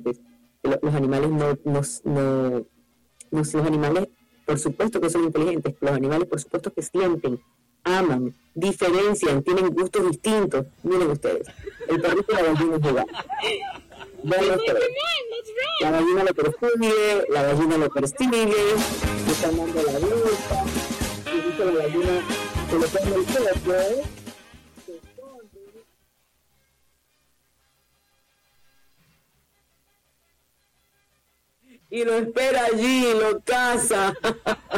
inteligentes. Los animales los animales, por supuesto que son inteligentes, los animales, por supuesto que sienten, aman, diferencian, tienen gustos distintos. Miren ustedes, el perrito y la gallina juegan. La gallina lo persigue, la gallina lo persigue, le están dando la vuelta, y dice la gallina que le pone el cuerpo, y lo espera allí, lo caza.